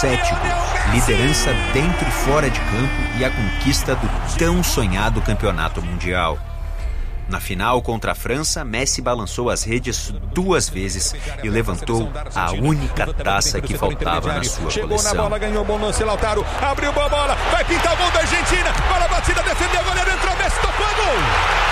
7 gols, liderança dentro e fora de campo e a conquista do tão sonhado campeonato mundial. Na final contra a França, Messi balançou as redes 2 vezes e levantou a única taça que faltava na sua coleção. Chegou na bola, ganhou bom lance, Lautaro, abriu a bola, vai pintar o gol da Argentina, bola batida, defendeu, o goleiro entrou, Messi tocou, gol!